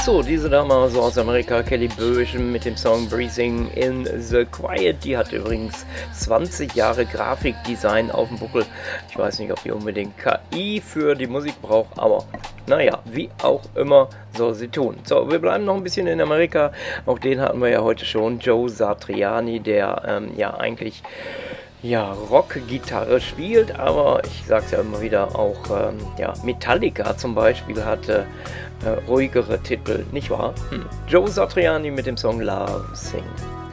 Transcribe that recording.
So, diese Dame also aus Amerika, Kelly Böschen mit dem Song Breathing in the Quiet. Die hat übrigens 20 Jahre Grafikdesign auf dem Buckel. Ich weiß nicht, ob die unbedingt KI für die Musik braucht, aber naja, wie auch immer soll sie tun. So, wir bleiben noch ein bisschen in Amerika. Auch den hatten wir ja heute schon. Joe Satriani, der eigentlich Rockgitarre spielt, aber ich sag's ja immer wieder, auch Metallica zum Beispiel hatte ruhigere Titel, nicht wahr? Joe Satriani mit dem Song Love Sing.